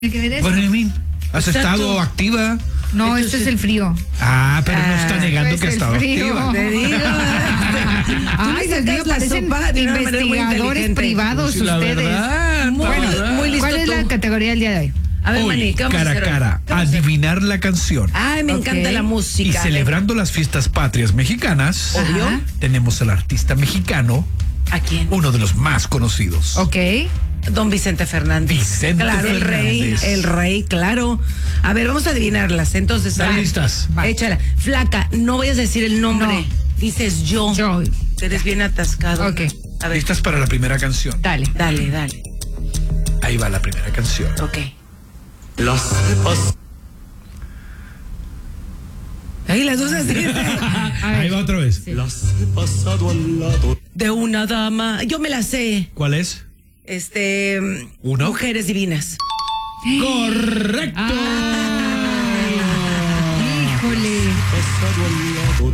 Bueno, ¿has estado activa? No, este es el frío. Ah, pero no está negando que ha estado activa. Te digo. Ay, Dios mío, parecen investigadores privados Sí, la ustedes. verdad, Muy listo. ¿Cuál es la categoría del día de hoy? A ver, Hoy, Mani, ¿qué vamos a cara a hacer hoy? cara, adivinar la canción. Ay, me encanta la música. Y celebrando las fiestas patrias mexicanas, Obvio. tenemos al artista mexicano, ¿A quién? uno de los más conocidos. Ok. Don Vicente Fernández. Vicente claro, Fernández. el rey, claro. A ver, vamos a adivinarlas. Entonces, ¿Están listas? Va. Échala. Flaca, no vayas a decir el nombre. No. Dices yo. Yo. Eres bien atascado. Ok. A ver, ¿Listas para la primera canción? Dale. dale. Ahí va la primera canción. Ok. Las cepas. Ahí las dos así. Ahí va otra vez. Las he pasado al lado. De una dama. Yo me la sé. ¿Cuál es? ¿Uno? Mujeres divinas. ¡Correcto! Híjole. Pasado al lado.